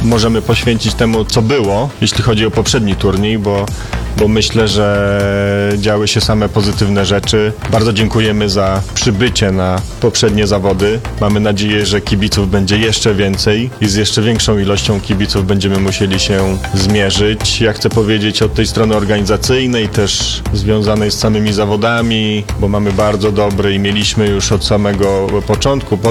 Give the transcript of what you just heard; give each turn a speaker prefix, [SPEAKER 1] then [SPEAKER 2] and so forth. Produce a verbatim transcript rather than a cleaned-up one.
[SPEAKER 1] możemy poświęcić temu, co było, jeśli chodzi o poprzedni turniej, bo, bo myślę, że działy się same pozytywne rzeczy. Bardzo dziękujemy za przybycie na poprzednie zawody. Mamy nadzieję, że kibiców będzie jeszcze więcej i z jeszcze większą ilością kibiców będziemy musieli się zmierzyć. Ja chcę powiedzieć od tej strony organizacyjnej, też związanej z samymi zawodami, bo mamy bardzo dobry i mieliśmy już od samego początku, po